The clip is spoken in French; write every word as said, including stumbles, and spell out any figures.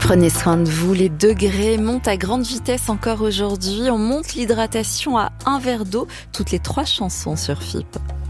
Prenez soin de vous, les degrés montent à grande vitesse encore aujourd'hui. On monte l'hydratation à un verre d'eau toutes les trois chansons sur F I P.